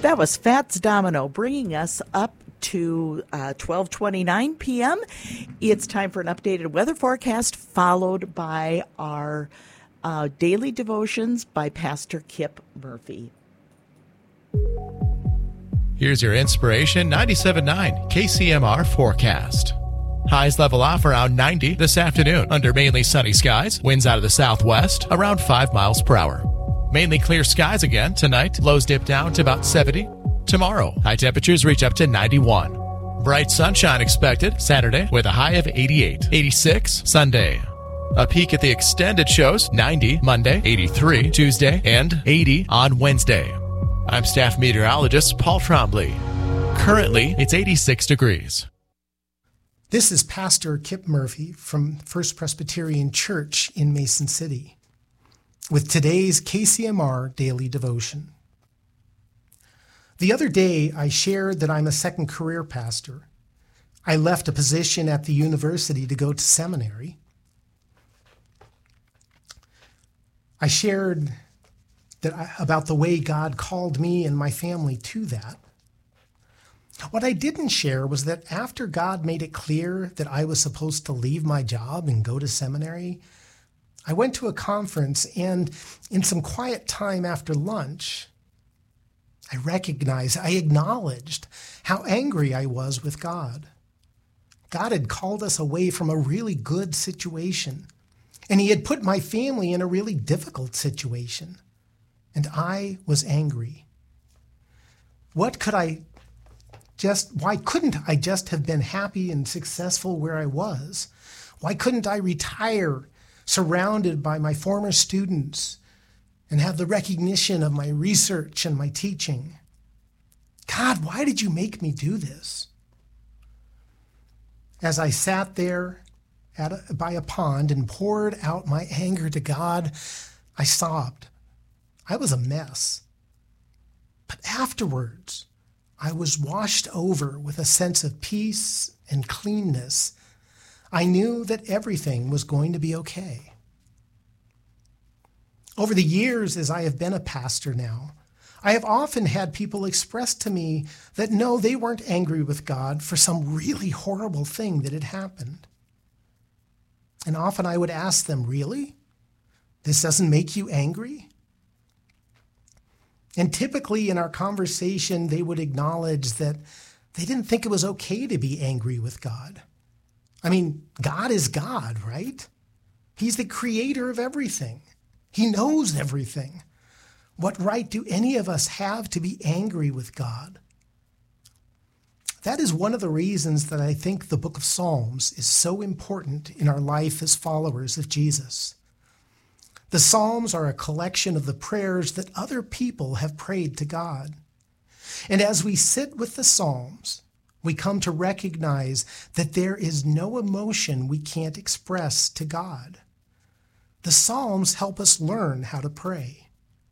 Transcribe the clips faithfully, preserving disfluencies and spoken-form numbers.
That was Fats Domino bringing us up to uh, twelve twenty-nine p.m. It's time for an updated weather forecast, followed by our uh, daily devotions by Pastor Kip Murphy. Here's your inspiration, ninety-seven point nine K C M R forecast. Highs level off around ninety this afternoon under mainly sunny skies. Winds out of the southwest around five miles per hour. Mainly clear skies again tonight. Lows dip down to about seventy. Tomorrow, high temperatures reach up to ninety-one. Bright sunshine expected Saturday with a high of eighty-eight. eighty-six Sunday. A peek at the extended shows, ninety Monday, eighty-three Tuesday, and eighty on Wednesday. I'm staff meteorologist Paul Trombley. Currently, it's eighty-six degrees. This is Pastor Kip Murphy from First Presbyterian Church in Mason City with today's K C M R Daily Devotion. The other day, I shared that I'm a second career pastor. I left a position at the university to go to seminary. I shared that I, about the way God called me and my family to that. What I didn't share was that after God made it clear that I was supposed to leave my job and go to seminary, I went to a conference, and in some quiet time after lunch, I recognized, I acknowledged how angry I was with God. God had called us away from a really good situation, and he had put my family in a really difficult situation, and I was angry. What could I just, why couldn't I just have been happy and successful where I was? Why couldn't I retire surrounded by my former students and have the recognition of my research and my teaching? God, why did you make me do this? As I sat there at a, by a pond and poured out my anger to God, I sobbed. I was a mess. But afterwards, I was washed over with a sense of peace and cleanness. I knew that everything was going to be okay. Over the years, as I have been a pastor now, I have often had people express to me that no, they weren't angry with God for some really horrible thing that had happened. And often I would ask them, really? This doesn't make you angry? And typically in our conversation, they would acknowledge that they didn't think it was okay to be angry with God. I mean, God is God, right? He's the creator of everything. He knows everything. What right do any of us have to be angry with God? That is one of the reasons that I think the book of Psalms is so important in our life as followers of Jesus. The Psalms are a collection of the prayers that other people have prayed to God. And as we sit with the Psalms, we come to recognize that there is no emotion we can't express to God. The Psalms help us learn how to pray.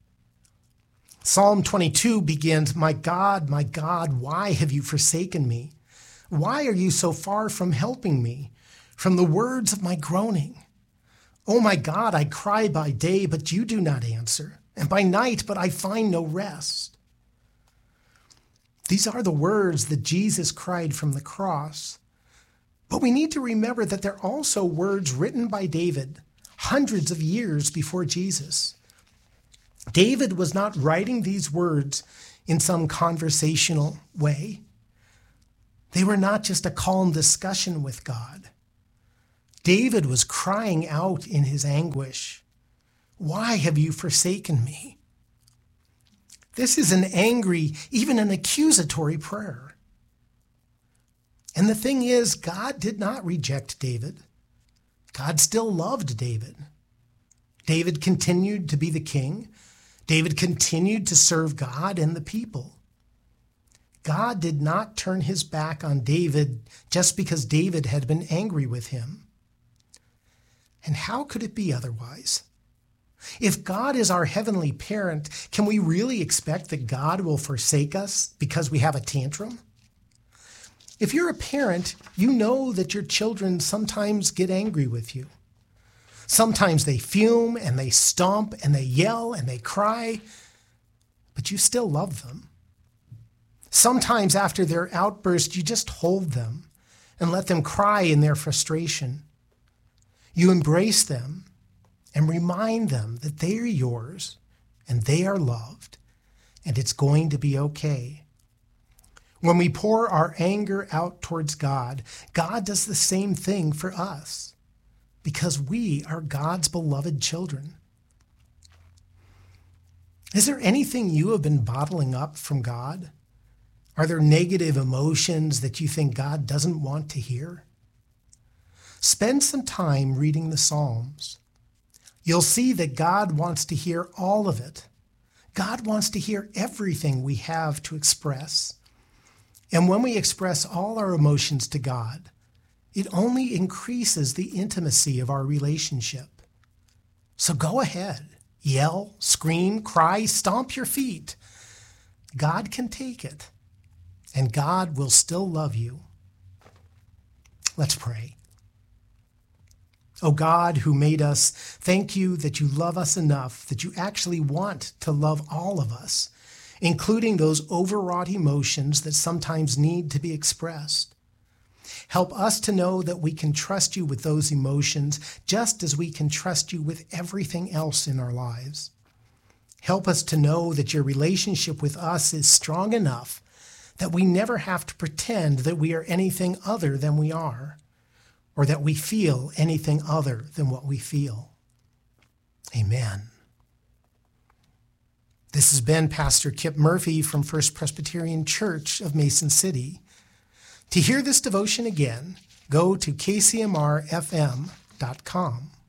Psalm twenty-two begins, "My God, my God, why have you forsaken me? Why are you so far from helping me, from the words of my groaning? Oh my God, I cry by day, but you do not answer, and by night, but I find no rest." These are the words that Jesus cried from the cross. But we need to remember that they're also words written by David hundreds of years before Jesus. David was not writing these words in some conversational way. They were not just a calm discussion with God. David was crying out in his anguish, "Why have you forsaken me?" This is an angry, even an accusatory prayer. And the thing is, God did not reject David. God still loved David. David continued to be the king. David continued to serve God and the people. God did not turn his back on David just because David had been angry with him. And how could it be otherwise? If God is our heavenly parent, can we really expect that God will forsake us because we have a tantrum? If you're a parent, you know that your children sometimes get angry with you. Sometimes they fume and they stomp and they yell and they cry, but you still love them. Sometimes after their outburst, you just hold them and let them cry in their frustration. You embrace them and remind them that they are yours and they are loved, and it's going to be okay. When we pour our anger out towards God, God does the same thing for us because we are God's beloved children. Is there anything you have been bottling up from God? Are there negative emotions that you think God doesn't want to hear? Spend some time reading the Psalms. You'll see that God wants to hear all of it. God wants to hear everything we have to express. And when we express all our emotions to God, it only increases the intimacy of our relationship. So go ahead, yell, scream, cry, stomp your feet. God can take it, and God will still love you. Let's pray. Oh God, who made us, thank you that you love us enough, that you actually want to love all of us, including those overwrought emotions that sometimes need to be expressed. Help us to know that we can trust you with those emotions just as we can trust you with everything else in our lives. Help us to know that your relationship with us is strong enough that we never have to pretend that we are anything other than we are, or that we feel anything other than what we feel. Amen. This has been Pastor Kip Murphy from First Presbyterian Church of Mason City. To hear this devotion again, go to k c m r f m dot com.